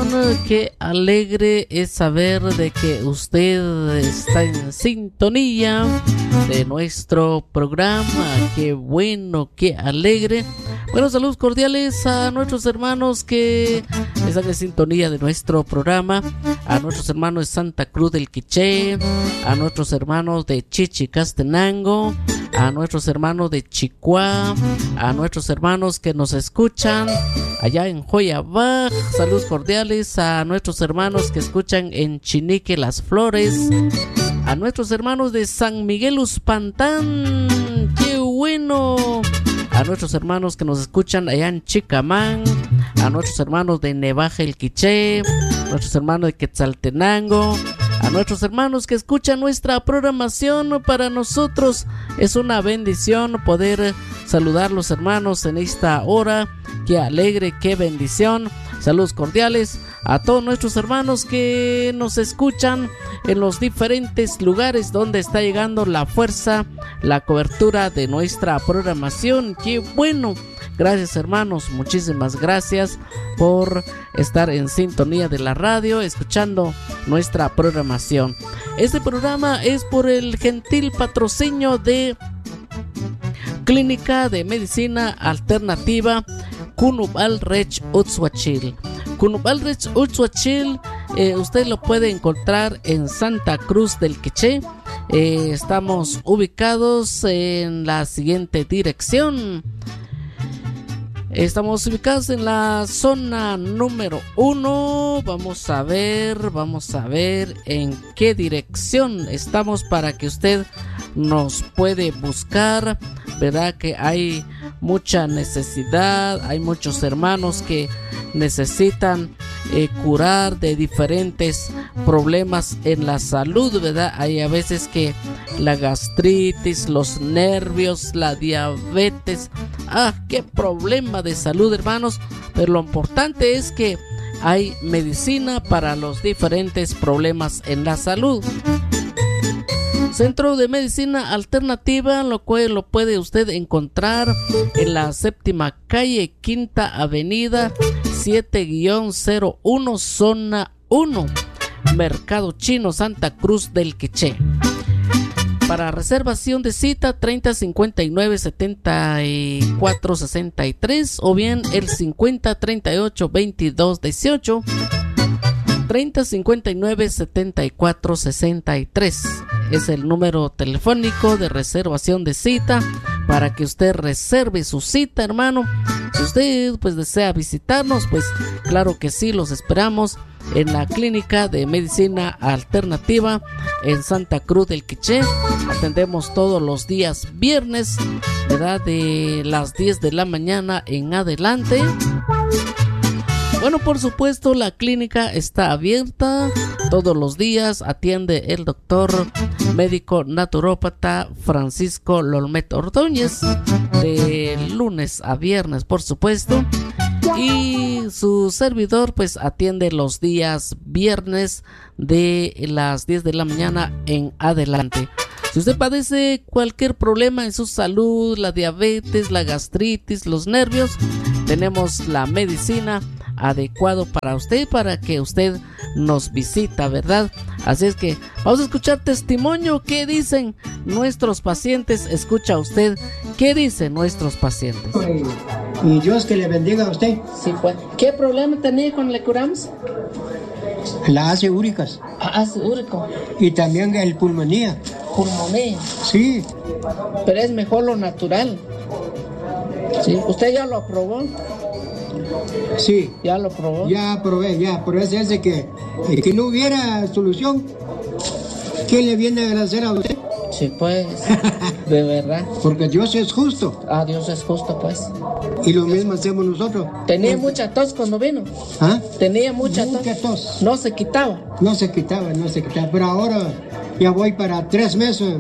bendición, qué alegre es saber de que usted está en sintonía de nuestro programa. Qué bueno, qué alegre. Bueno, saludos cordiales a nuestros hermanos que están en sintonía de nuestro programa, a nuestros hermanos de Santa Cruz del Quiché, a nuestros hermanos de Chichicastenango, a nuestros hermanos de Chicuá, a nuestros hermanos que nos escuchan allá en Joyabaj. Saludos cordiales a nuestros hermanos que escuchan en Chinique Las Flores, a nuestros hermanos de San Miguel Uspantán. ¡Qué bueno! A nuestros hermanos que nos escuchan allá en Chicamán, a nuestros hermanos de Nevaja el Quiché, a nuestros hermanos de Quetzaltenango, a nuestros hermanos que escuchan nuestra programación. Para nosotros es una bendición poder saludar a los hermanos en esta hora. Qué alegre, qué bendición. Saludos cordiales a todos nuestros hermanos que nos escuchan en los diferentes lugares donde está llegando la fuerza, la cobertura de nuestra programación. ¡Qué bueno! Gracias, hermanos, muchísimas gracias por estar en sintonía de la radio, escuchando nuestra programación. Este programa es por el gentil patrocinio de Clínica de Medicina Alternativa Cunubal Rech Utzhuachil. Cunubal Rech Utzhuachil, usted lo puede encontrar en Santa Cruz del Quiché. Estamos ubicados en la siguiente dirección. Estamos ubicados en la zona número 1. Vamos a ver en qué dirección estamos para que usted nos puede buscar. Verdad que hay mucha necesidad, hay muchos hermanos que necesitan curar de diferentes problemas en la salud, ¿verdad? Hay a veces que la gastritis, los nervios, la diabetes. Qué problema de salud, hermanos. Pero lo importante es que hay medicina para los diferentes problemas en la salud. Centro de Medicina Alternativa, lo cual lo puede usted encontrar en la 7ª calle, 5ª avenida, 7-01, zona 1, Mercado Chino, Santa Cruz del Quiché. Para reservación de cita, 3059-7463 o bien el 5038-2218, 3059-7463. Es el número telefónico de reservación de cita para que usted reserve su cita, hermano. Si usted pues desea visitarnos, pues claro que sí, los esperamos en la Clínica de Medicina Alternativa en Santa Cruz del Quiché. Atendemos todos los días viernes, ¿verdad? De las 10 de la mañana en adelante. Bueno, por supuesto, la clínica está abierta todos los días. Atiende el doctor médico naturópata Francisco Lolmet Ordóñez de lunes a viernes, por supuesto. Y su servidor pues atiende los días viernes de las 10 de la mañana en adelante. Si usted padece cualquier problema en su salud, la diabetes, la gastritis, los nervios, tenemos la medicina adecuado para usted, para que usted nos visita, ¿verdad? Así es que vamos a escuchar testimonio. ¿Qué dicen nuestros pacientes? Escucha usted, ¿qué dicen nuestros pacientes? Y Dios que le bendiga a usted. Sí, pues. ¿Qué problema tenía cuando le curamos? La ácido úricas. Ácido úrico. Y también el pulmonía. Pulmonía. Sí. Pero es mejor lo natural. Sí. ¿Usted ya lo aprobó? Sí. ¿Ya lo probó? Ya probé, ya. Por eso es de que no hubiera solución. ¿Quién le viene a agradecer a usted? Sí, pues. De verdad. Porque Dios es justo. Dios es justo, pues. Y lo mismo hacemos nosotros. ¿Tenía mucha tos cuando vino? Tenía mucha tos. ¿No se quitaba? No se quitaba. Pero ahora ya voy para 3 meses.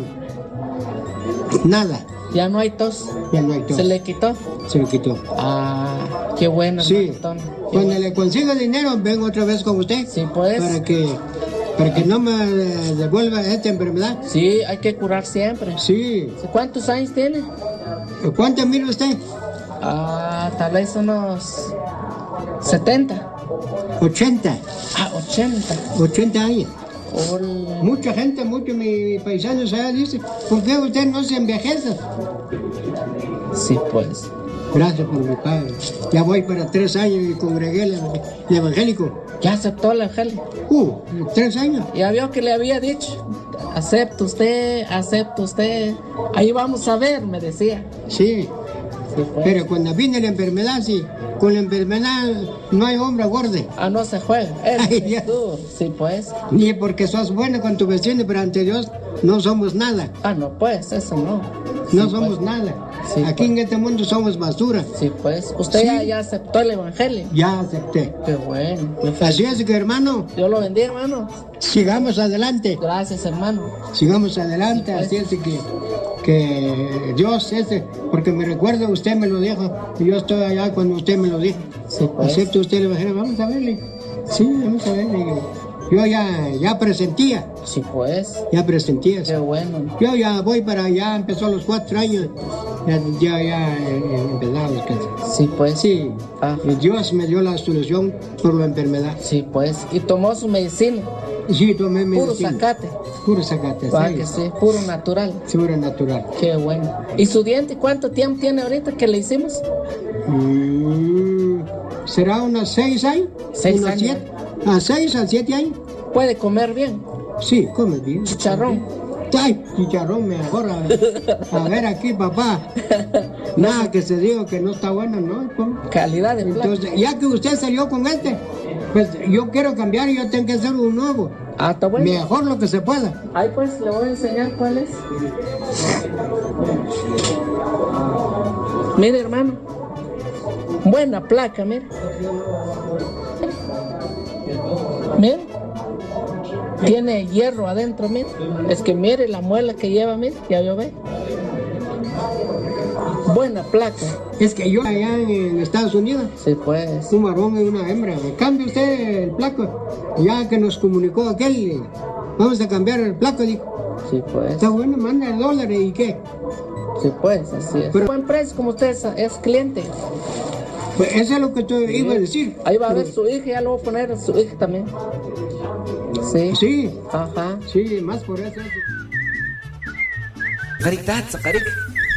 Nada. ¿Ya no hay tos? Ya no hay tos. ¿Se le quitó? Se le quitó. Qué bueno. Sí. Cuando le consiga dinero, vengo otra vez con usted. Sí, pues. Para que no me devuelva esta enfermedad. Sí, hay que curar siempre. Sí. ¿Cuántos años tiene? ¿Cuánto mide usted? Tal vez unos 70. 80. 80. Años. Hola. Mucha gente, muchos mis paisanos allá dicen, ¿por qué usted no se envejece? Sí, pues. Gracias por mi padre. Ya voy para 3 años y congregué el evangélico. ¿Ya aceptó el evangelio? 3 años. Ya vio que le había dicho, acepta usted. Ahí vamos a ver, me decía. Sí, Sí, pues. pero cuando viene la enfermedad, sí, con la enfermedad no hay hombre gordo. No se juega. Ay, Dios. Sí, pues. Ni porque sos bueno con tu vecino, pero ante Dios no somos nada. No, pues, eso no. No Sí, somos pues. nada. Sí, Aquí pues. en este mundo somos basura. Sí, pues. Usted Sí. ya aceptó el evangelio. Ya acepté. Qué bueno. Así es que, hermano, Dios lo bendiga, hermano. sigamos adelante. Gracias, hermano. Sigamos adelante. Sí, pues. Así es que Dios porque me recuerdo, usted me lo dijo. Y yo estoy allá cuando usted me lo dijo. Sí, pues. ¿Acepta usted el evangelio? Vamos a verle. Sí, vamos a verle. Yo ya presentía. Sí, pues. Ya presentía. Qué bueno. Yo ya voy para allá, empezó a los 4 años. Ya empezaba las cosas. Sí, pues. Sí, Ajá. Dios me dio la solución por la enfermedad. Sí, pues. Y tomó su medicina. Sí, tomé Puro medicina. zacate. Puro zacate, Va sí. que sí. Puro natural. Seguro natural. Qué bueno. ¿Y su diente cuánto tiempo tiene ahorita que le hicimos? ¿Será unos 6 años? 6 Unos años. 6 a 7 años. ¿Puede comer bien? Sí, come bien. Chicharrón. Ay, chicharrón mejor. A ver aquí, papá. Nada que se diga que no está bueno, ¿no? Calidad de plato. Entonces, ya que usted salió con pues yo quiero cambiar y yo tengo que hacer un nuevo. Está bueno. Mejor lo que se pueda. Ahí pues le voy a enseñar cuál es. Mire, hermano. Buena placa, mire. Mire. Tiene hierro adentro, mire. Es que mire la muela que lleva, mire. Ya vio, ve. Buena placa. Es que yo allá en Estados Unidos, Sí, pues. un varón y una hembra. Cambie usted el placo. Ya que nos comunicó aquel, vamos a cambiar el placo, dijo. Sí, pues. Está bueno, manda el dólar y qué. Sí, pues, así es. Pero- Buen precio, como usted es cliente. Pues eso es lo que yo iba a decir. Ahí va a ver su hija, ya lo voy a poner a su hija también. Sí. Sí, Ajá. sí, más por eso. Sakarik.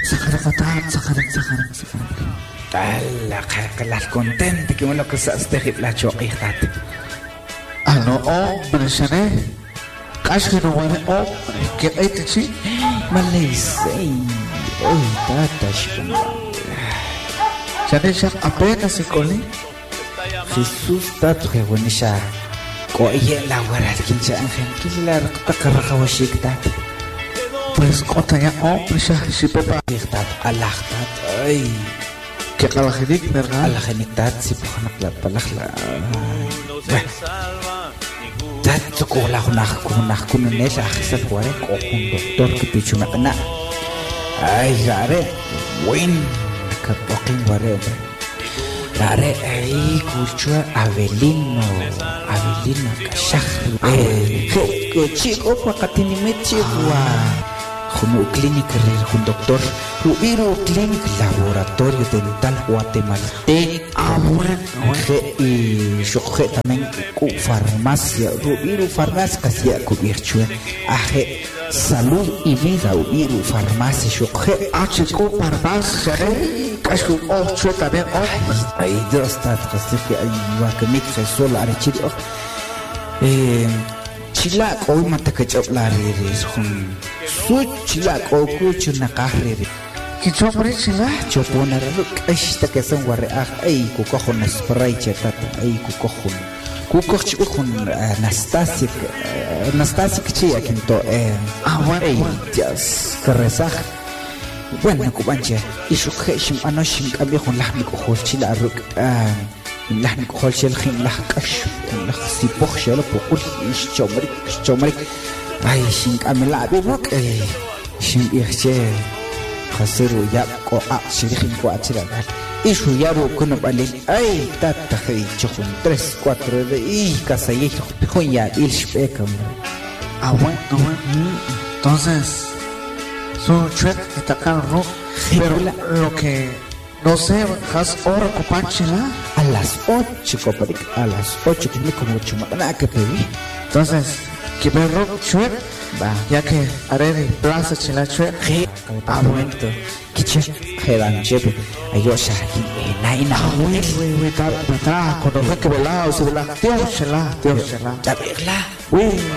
Ala, las contente que me lo que estás de la choquijat. No, hombre, Shané. Casi no muere, hombre. ¿Qué hay de sí? Malay, uy, tata, Shané, ya apenas se colé. Jesús, tata, que bueno, ya. Oye, la guarda, ¿quién se ángel? ¿Quién se la recuerda washik, tata? Pues, conta ya, hombre, ya, si pepa. Allah, ay. Que calajidik, ¿verdad? Allah, genitat, si pujan la palajla. Tanto ko la kuno nesa sa kuare ko un doctor que pichu na. Ay, gare, win ka pokin ware. Gare ay kuchua Avelino kashah. Ko chico pa katini mechiwa. Como clínica un doctor, Rubiro Clinic Laboratorio Dental Guatemalteco. Y yo también farmacia, Rubiro Farmacia Casia Cubierchue, Aje Salud y Vida, Rubiro Farmacia, yo Chico, parvas, Shané. Casi un ocho también, hombre. Ay, Dios, que hay que me solo arechir. Chilak hoy mata que chopla reres hun su chilak o kuchu na kahre ¿Qué chombre, chila? chopona ruk esta que son guarre ay ku cojon spray chetata ay ku cojon Anastasia que chilla quinto Bueno. Dios que rezaj bueno kubanche y su heshim anoshim cambio con lahmi ko chila ruk لحن كحول شلخين لح كش لح سيبوخ شلو بقول شومرك أي شينك أمل عبي بوك أي شين يحشي خسروا يابكو شلخين كو أتشرا إيشو يابو كنا بالين أي تاتخي شخون 3-4 إيه كاسايي شخون يا إلش بيكم Bueno. Entonces, su chuet está acá, ¿no? Pero lo que no sé, has hora copan chila. las 8, coparic, a las 8, como chumana que pedí. Entonces, que me rock chue, Va, ya que haré plaza chila chue. momento. Kiche, hedan chepe. Ayosha, naina. Güey, está atrás, cuando fue que volado, se volaba. Dios, chela. Ya verla. Güey.